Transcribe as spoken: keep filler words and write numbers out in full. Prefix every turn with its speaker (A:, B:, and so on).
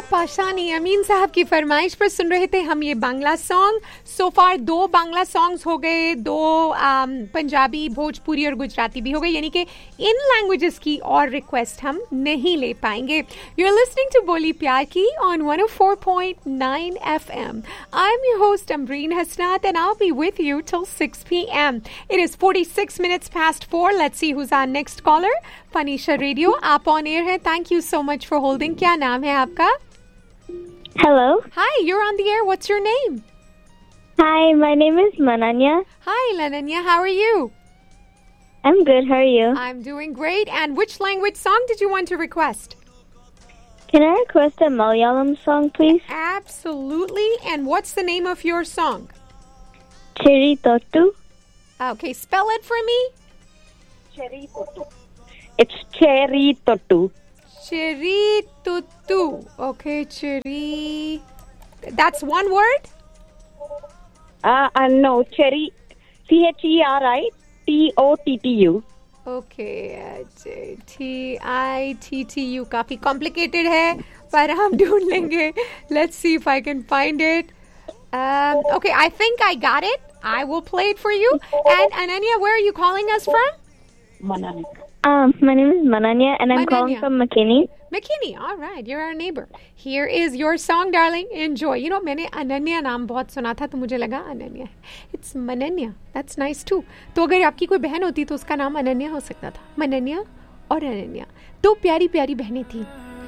A: पाशानी अमीन साहब की फरमाइश पर सुन रहे थे हम ये बांग्ला सॉन्ग. सो फार दो बांग्ला सॉन्ग्स हो गए, दो आम, पंजाबी, भोजपुरी और गुजराती भी हो गए, यानी कि इन लैंग्वेजेस की और रिक्वेस्ट हम नहीं ले पाएंगे. यू आर लिसनिंग टू बोली प्यार की on one O four point nine F M. I am your host Amreen Hasnat and I'll be with you till six p.m. It is forty-six minutes past four. Let's see who's our next caller. Panisha Radio, आप on air हैं. Thank you so much for holding. क्या नाम है आपका?
B: Hello.
A: Hi, you're on the air. What's your name?
B: Hi, my name is Mananya.
A: Hi, Lananya. How are you?
B: I'm good. How are you?
A: I'm doing great. And which language song did you want to request?
B: Can I request a Malayalam song, please?
A: Absolutely. And what's the name of your song?
B: Cheri Totu.
A: Okay, spell it for me.
B: Cheri Totu. It's Cheri Totu.
A: Cheri Tutu. Okay, Cheri. That's one word?
B: Uh, uh no, Cheri. C H E R I T O T T U.
A: Okay, T I T T U. काफी complicated है, पर हम ढूंढ लेंगे. Let's see if I can find it. Um, okay, I think I got it. I will play it for you. And Ananya, where are you calling us from?
B: Mananya. Um, my name is Mananya, and I'm
A: Mananya.
B: calling from McKinney.
A: McKinney, all right, you're our neighbor. Here is your song, darling. Enjoy. You know, मैंने अनन्या नाम बहुत सुना था, तो मुझे लगा अनन्या है. It's Mananya. That's nice too. तो अगर आपकी कोई बहन होती तो उसका नाम अनन्या हो सकता था. मनन्या और अनन्या दो प्यारी प्यारी बहनें थी.